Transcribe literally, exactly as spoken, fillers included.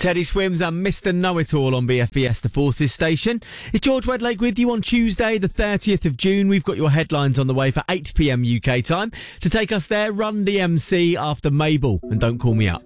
Teddy Swims and Mister Know-It-All on B F B S The Forces station. It's George Wedlake with you on Tuesday, the thirtieth of June. We've got your headlines on the way for eight p m U K time. To take us there, Run D M C after Mabel and Don't Call Me Up.